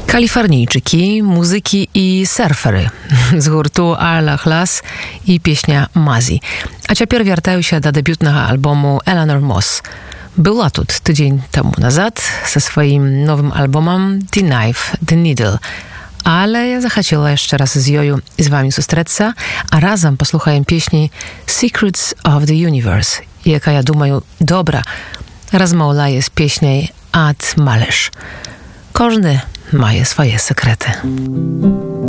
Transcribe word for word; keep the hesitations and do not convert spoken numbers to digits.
Kalifornijczyki, muzyki i surfery z гурту Alla Class i pieśnia Mazi. A цяпер вяртаюся да дэбютнага альбому Eleanor Moss. Była тут tydzień temu nazad ze swoim nowym albumem The Knife, The Needle. Ale ja захотела jeszcze raz z Joju z wami zustreться, a razem posłuchajem pieśni Secrets of the Universe, jaka ja думаю dobra rozmawляє z pieśniej Ad Malish. Każdy ma swoje sekrety.